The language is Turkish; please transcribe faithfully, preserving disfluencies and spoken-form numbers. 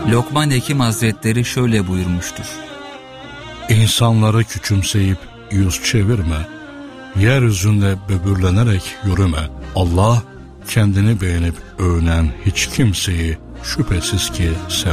Lokman Hekim Hazretleri şöyle buyurmuştur: İnsanları küçümseyip yüz çevirme, yeryüzünde böbürlenerek yürüme. Allah kendini beğenip övünen hiç kimseyi şüphesiz ki sever.